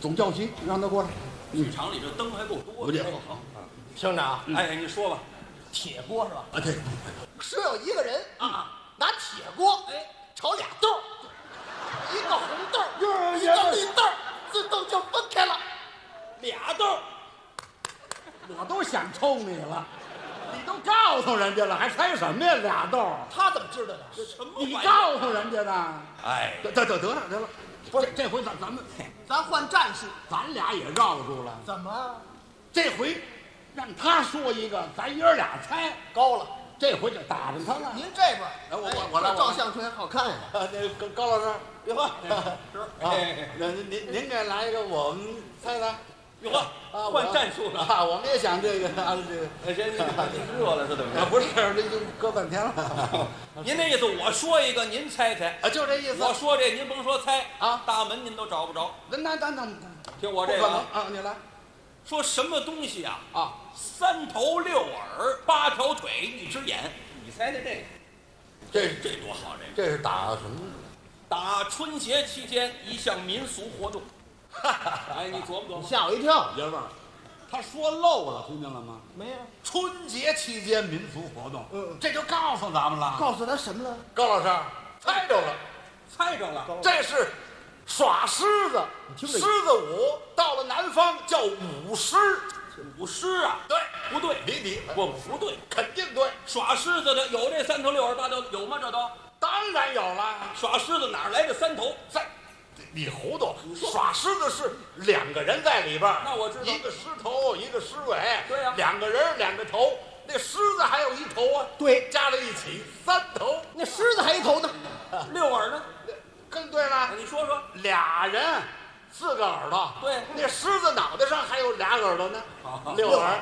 总教习让他过来。 剧场里这灯还够多的。 好， 厅长， 哎，你说吧。 铁锅是吧？ 啊，对， 说有一个人啊， 拿铁锅炒俩豆，一个红豆，一个绿豆，自动就分开了。 俩豆， 我都想抽你了，你都告诉人家了，还猜什么呀？俩豆， 他怎么知道的？ 什么你玩意儿？ 告诉人家的。 哎， 得了，不是这回咱们咱换战术， 咱俩也绕住了。 怎么这回让他说一个，咱爷儿俩猜。 高了？ 这回就打着他了。 您这边， 我来照相出来好看呀。 那高老师，别换是啊！您给来一个，我们猜猜。 哟呵，换战术了啊！我们也想这个这个。 您热了是怎么着？ 不是，这就搁半天了。 您那意思，我说一个，您猜猜。 啊，就这意思。 我说这，您甭说猜啊， 大门您都找不着。 那听我这个啊，你来。 说什么东西啊？ 啊 ，3头6耳8条腿1只眼，你猜猜这个？这多好！ 这是打什么？ 打春节期间一项民俗活动。哎，你琢磨琢磨。 吓我一跳。 爷们儿，他说漏了，听见了吗？ 没有。 春节期间民俗活动，这就告诉咱们了。 告诉他什么了？ 高老师猜着了， 猜着了。 这是耍狮子，狮子舞到了南方叫舞狮。 舞狮啊？ 对， 不对，不对， 肯定对。 耍狮子的有这3头6耳8条，有吗？这都当然有了。 耍狮子哪来的3头？ 你糊涂！耍狮子是2个人在里边， 那我知道， 一个狮头，一个狮尾。 对呀 ，2个人2个头，那狮子还有1头啊。 对， 加在一起3头。 那狮子还一头呢 ，6耳呢？ 更对了。 你说说 ，2人4个耳朵。 对， 那狮子脑袋上还有2耳朵呢，6耳。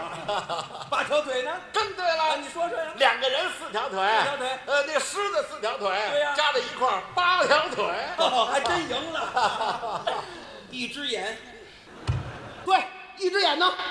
8条腿呢？ 更对了。 你说说呀。 2个人4条腿。4 条腿。 那狮子4条腿。 对呀。 加在一块儿8条腿。 还真赢了。1只眼。 对，1只眼呢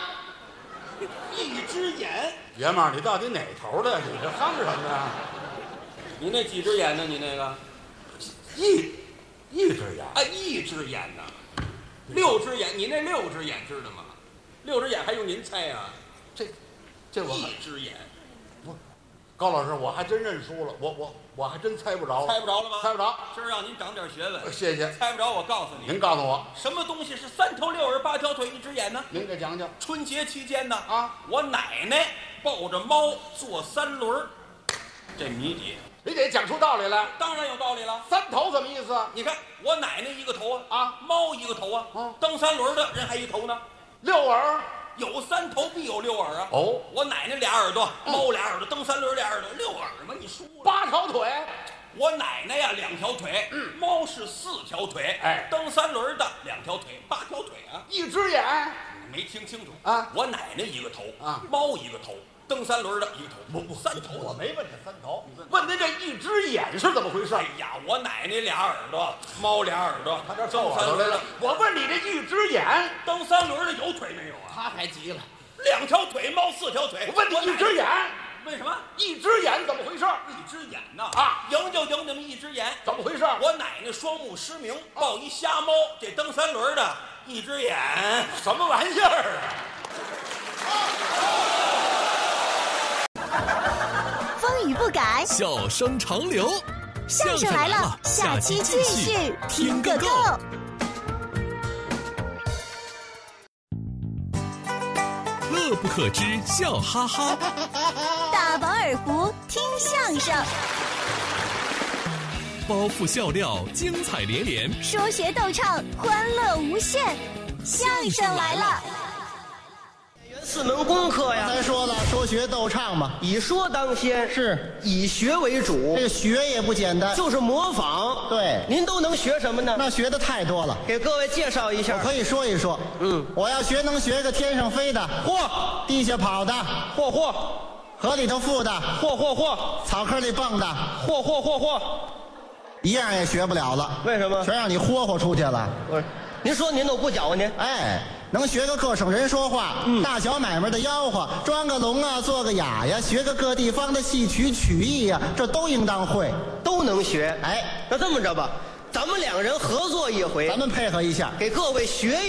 ？1只眼。 爷们儿，你到底哪头的？你这哼什么呀？ 你那几只眼呢？你那个一只眼。 啊，1只眼呢？6只眼，你那6只眼知道吗？6只眼还用您猜啊？ 这我 1只眼。 不，高老师，我还真认输了，我还真猜不着。 猜不着了吗？ 猜不着。 今儿让您长点学问。 谢谢。 猜不着，我告诉你。 您告诉我， 什么东西是3头6耳8条腿1只眼呢？ 您给讲讲。 春节期间呢， 我奶奶抱着猫坐3轮，这谜底。 你得讲出道理来。 当然有道理了。 3头什么意思？ 你看我奶奶1个头啊，猫1个头啊，蹬3轮的人还1头呢。 6耳。 有3头必有6耳啊！ 哦， 我奶奶2耳朵，猫2耳朵，蹬3轮2耳朵，6耳嘛，你输了。 8条腿， 我奶奶呀2条腿，猫是4条腿，蹬3轮的2条腿，8条腿啊 ！1只眼， 你没听清楚啊！ 我奶奶1个头啊， 猫1个头，蹬3轮的1个头，不3头。 我没问这3头，问您这1只眼是怎么回事？ 哎呀，我奶奶2耳朵，猫2耳朵， 他这蹬3轮了。我问你这1只眼， 蹬3轮的有腿没有啊？ 他还急了 ，2条腿，猫4条腿。 我问你1只眼， 为什么 1只眼怎么回事 ？1只眼呐赢就赢你们1只眼， 怎么回事？ 我奶奶双目失明，抱一瞎猫，这蹬3轮的1只眼， 什么玩意儿啊？风雨不改， 笑声长流。 相声来了，下期继续听个够。 乐不可支，笑哈哈。 大饱耳福，听相声。 包袱笑料，精彩连连。 说学逗唱，欢乐无限。相声来了。 4门功课呀， 咱说了，说学逗唱嘛， 以说当先， 是以学为主。 这个学也不简单， 就是模仿。 对， 您都能学什么呢？ 那学的太多了， 给各位介绍一下。 我可以说一说。我要学，能学个天上飞的， 嚯； 地下跑的， 嚯； 河里头浮的， 嚯； 草坑里蹦的， 嚯。 一样也学不了了。 为什么？ 全让你霍出去了。 您说您都不搅和您？ 哎，能学个各省人说话，大小买卖的吆喝，装个聋啊，做个哑呀，学个各地方的戏曲曲艺呀，这都应当会， 都能学。 哎， 那这么着吧，咱们2人合作一回， 咱们配合一下， 给各位学。